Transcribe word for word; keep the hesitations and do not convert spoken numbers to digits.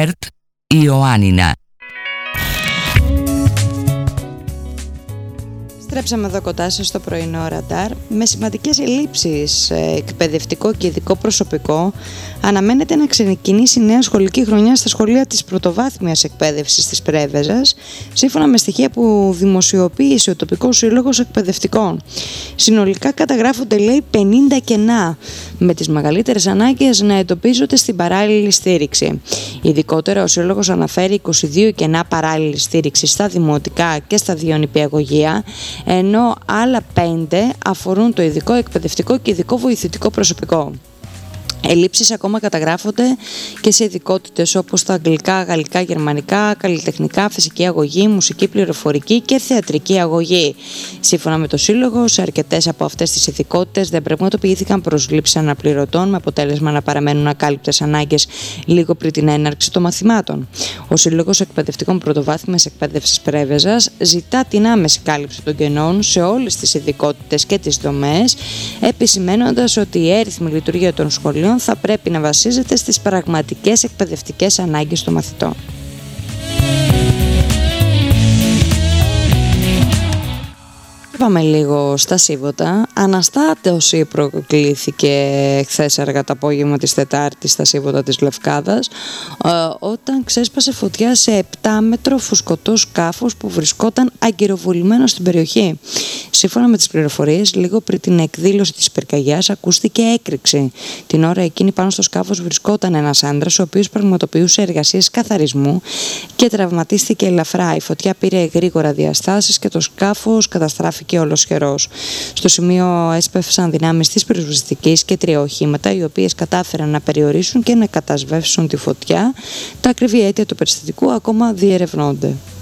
ΕΡΤ Ιωάννινα. Στρέψαμε εδώ κοντά σας στο πρωινό ραντάρ. Με σημαντικές ελλείψεις εκπαιδευτικό και ειδικό προσωπικό, αναμένεται να ξεκινήσει η νέα σχολική χρονιά στα σχολεία της πρωτοβάθμιας εκπαίδευσης της Πρέβεζας, σύμφωνα με στοιχεία που δημοσιοποίησε ο τοπικός σύλλογος εκπαιδευτικών. Συνολικά καταγράφονται, λέει, πενήντα κενά, με τις μεγαλύτερες ανάγκες να εντοπίζονται στην παράλληλη στήριξη. Ειδικότερα, ο σύλλογος αναφέρει είκοσι δύο κενά παράλληλη στήριξη στα δημοτικά και στα διονυπιαγωγεία, ενώ άλλα πέντε αφορούν το ειδικό εκπαιδευτικό και ειδικό βοηθητικό προσωπικό. Ελλείψεις ακόμα καταγράφονται και σε ειδικότητες όπως τα αγγλικά, γαλλικά, γερμανικά, καλλιτεχνικά, φυσική αγωγή, μουσική πληροφορική και θεατρική αγωγή. Σύμφωνα με το Σύλλογο, σε αρκετές από αυτές τις ειδικότητες δεν πραγματοποιήθηκαν προσλήψεις αναπληρωτών, με αποτέλεσμα να παραμένουν ακάλυπτες ανάγκες λίγο πριν την έναρξη των μαθημάτων. Ο Σύλλογος Εκπαιδευτικών Πρωτοβάθμιας Εκπαίδευσης Πρέβεζας ζητά την άμεση κάλυψη των κενών σε όλες τις ειδικότητες και τις δομές, επισημαίνοντας ότι η έρυθμη λειτουργία των σχολείων θα πρέπει να βασίζεται στις πραγματικές εκπαιδευτικές ανάγκες των μαθητών. Πάμε λίγο στα Σίβωτα. Αναστάτωση προκλήθηκε χθες αργά το απόγευμα της Τετάρτης στα Σίβωτα της Λευκάδας, όταν ξέσπασε φωτιά σε επτάμετρο φουσκωτό σκάφος που βρισκόταν αγκυροβολημένο στην περιοχή. Σύμφωνα με τις πληροφορίες, λίγο πριν την εκδήλωση της πυρκαγιάς ακούστηκε έκρηξη. Την ώρα εκείνη πάνω στο σκάφος βρισκόταν ένας άντρας, ο οποίος πραγματοποιούσε εργασίες καθαρισμού και τραυματίστηκε ελαφρά. Η φωτιά πήρε γρήγορα διαστάσεις και το σκάφος καταστράφηκε ολοσχερός. Στο σημείο έσπευσαν δυνάμεις της πυροσβεστικής και τρία οχήματα, οι οποίες κατάφεραν να περιορίσουν και να κατασβέσουν τη φωτιά. Τα ακριβή αίτια του περιστατικού ακόμα διερευνώνται.